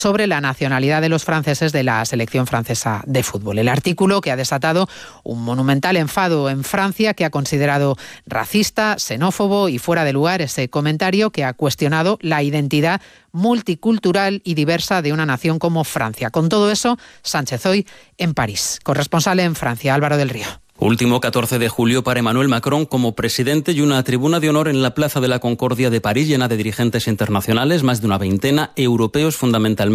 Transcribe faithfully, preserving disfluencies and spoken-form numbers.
sobre la nacionalidad de los franceses de la selección francesa de fútbol. El artículo que ha desatado un monumental enfado en Francia, que ha considerado racista, xenófobo y fuera de lugar ese comentario que ha cuestionado la identidad multicultural y diversa de una nación como Francia. Con todo eso, Sánchez hoy en París. Corresponsal en Francia, Álvaro del Río. Último catorce de julio para Emmanuel Macron como presidente y una tribuna de honor en la Plaza de la Concordia de París llena de dirigentes internacionales, más de una veintena, europeos fundamentalmente.